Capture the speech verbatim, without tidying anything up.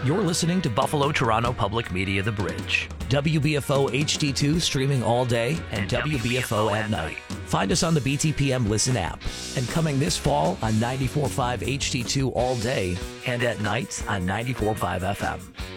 You're listening to Buffalo Toronto Public Media The Bridge. W B F O H D two streaming all day and W B F O at night. Find us on the B T P M Listen app. And coming this fall on ninety-four point five H D two all day and at night on ninety-four point five F M.